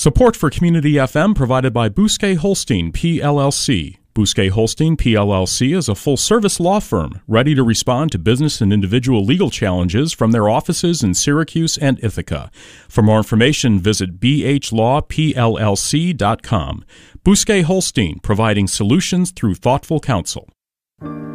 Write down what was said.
Support for Community FM provided by Bousquet Holstein, PLLC. Bousquet Holstein, PLLC is a full-service law firm ready to respond to business and individual legal challenges from their offices in Syracuse and Ithaca. For more information, visit bhlawpllc.com. Bousquet Holstein, providing solutions through thoughtful counsel.